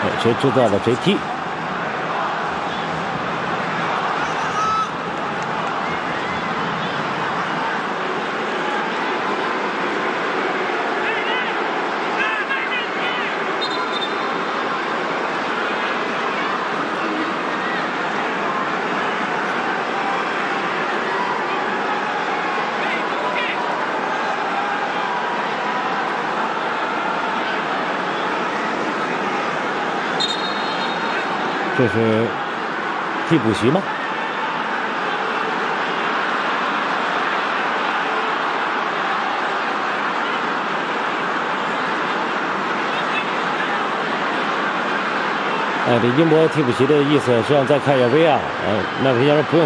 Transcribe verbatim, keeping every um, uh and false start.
哎，谁知道了谁踢。这是替补席吗？哎，这英博替补席的意思是让再看一下 V R，呃，那他要是不用。